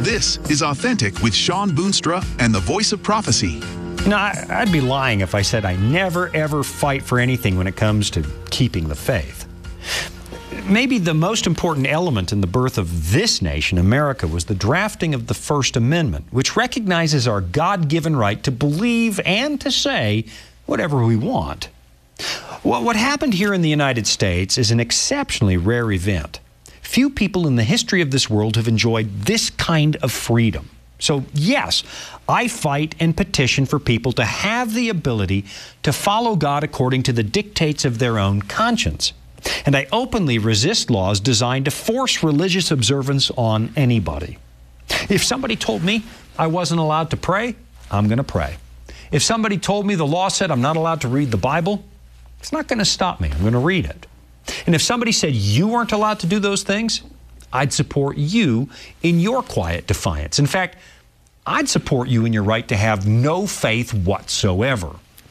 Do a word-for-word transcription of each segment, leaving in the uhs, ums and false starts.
This is Authentic with Sean Boonstra and the Voice of Prophecy. You know, I, I'd be lying if I said I never, ever fight for anything when it comes to keeping the faith. Maybe the most important element in the birth of this nation, America, was the drafting of the First Amendment, which recognizes our God-given right to believe and to say whatever we want. Well, what happened here in the United States is an exceptionally rare event. Few people in the history of this world have enjoyed this kind of freedom. So, yes, I fight and petition for people to have the ability to follow God according to the dictates of their own conscience. And I openly resist laws designed to force religious observance on anybody. If somebody told me I wasn't allowed to pray, I'm going to pray. If somebody told me the law said I'm not allowed to read the Bible, it's not going to stop me. I'm going to read it. And if somebody said you weren't allowed to do those things, I'd support you in your quiet defiance. In fact, I'd support you in your right to have no faith whatsoever.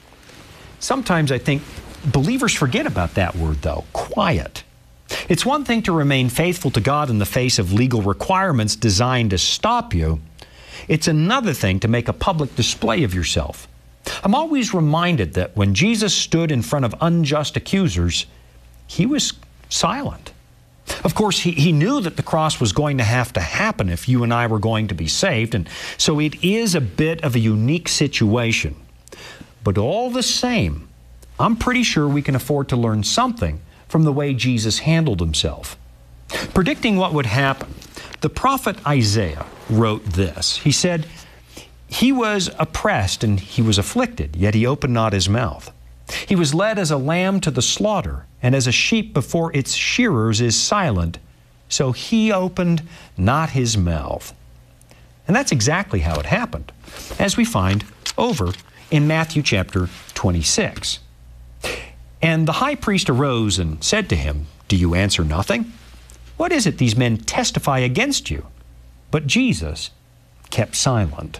Sometimes I think believers forget about that word, though, quiet. It's one thing to remain faithful to God in the face of legal requirements designed to stop you. It's another thing to make a public display of yourself. I'm always reminded that when Jesus stood in front of unjust accusers, He was silent. Of course, he, he knew that the cross was going to have to happen if you and I were going to be saved, and so it is a bit of a unique situation. But all the same, I'm pretty sure we can afford to learn something from the way Jesus handled Himself. Predicting what would happen, the prophet Isaiah wrote this. He said, "He was oppressed and He was afflicted, yet He opened not His mouth. He was led as a lamb to the slaughter, and as a sheep before its shearers is silent, so He opened not His mouth." And that's exactly how it happened, as we find over in Matthew chapter twenty-six. "And the high priest arose and said to Him, 'Do you answer nothing? What is it these men testify against you?' But Jesus kept silent."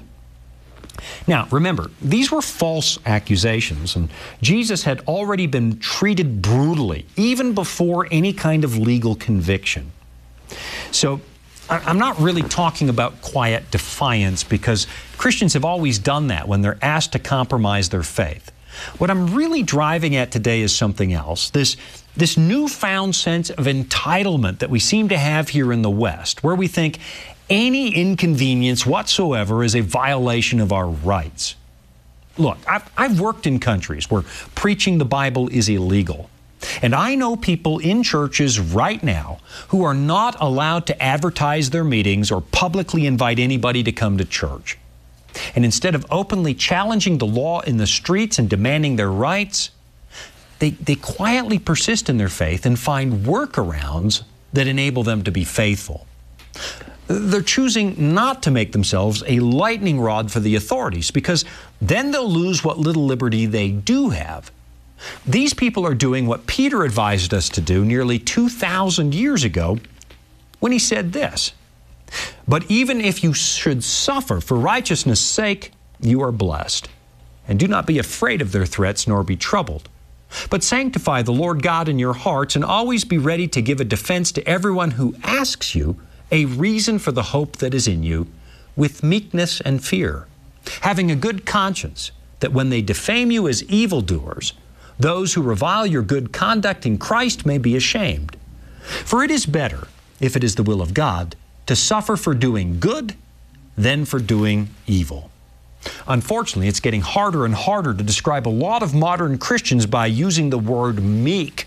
Now, remember, these were false accusations, and Jesus had already been treated brutally, even before any kind of legal conviction. So, I'm not really talking about quiet defiance, because Christians have always done that when they're asked to compromise their faith. What I'm really driving at today is something else. This, this newfound sense of entitlement that we seem to have here in the West, where we think any inconvenience whatsoever is a violation of our rights. Look, I've, I've worked in countries where preaching the Bible is illegal. And I know people in churches right now who are not allowed to advertise their meetings or publicly invite anybody to come to church. And instead of openly challenging the law in the streets and demanding their rights, they, they quietly persist in their faith and find workarounds that enable them to be faithful. They're choosing not to make themselves a lightning rod for the authorities, because then they'll lose what little liberty they do have. These people are doing what Peter advised us to do nearly two thousand years ago when he said this, "But even if you should suffer for righteousness' sake, you are blessed. And do not be afraid of their threats, nor be troubled. But sanctify the Lord God in your hearts, and always be ready to give a defense to everyone who asks you a reason for the hope that is in you, with meekness and fear, having a good conscience, that when they defame you as evildoers, those who revile your good conduct in Christ may be ashamed. For it is better, if it is the will of God, to suffer for doing good than for doing evil." Unfortunately, it's getting harder and harder to describe a lot of modern Christians by using the word meek.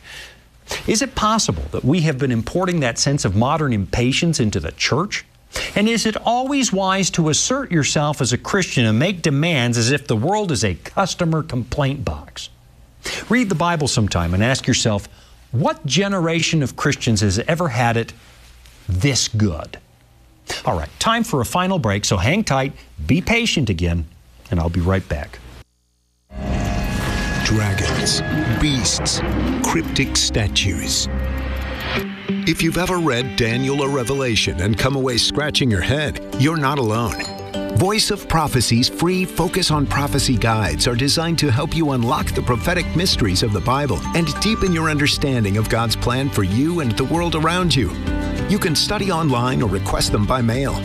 Is it possible that we have been importing that sense of modern impatience into the church? And is it always wise to assert yourself as a Christian and make demands as if the world is a customer complaint box? Read the Bible sometime and ask yourself, what generation of Christians has ever had it this good? All right, time for a final break, so hang tight, be patient again, and I'll be right back. Dragons, beasts, cryptic statues. If you've ever read Daniel or Revelation and come away scratching your head, you're not alone. Voice of Prophecy's free Focus on Prophecy guides are designed to help you unlock the prophetic mysteries of the Bible and deepen your understanding of God's plan for you and the world around you. You can study online or request them by mail.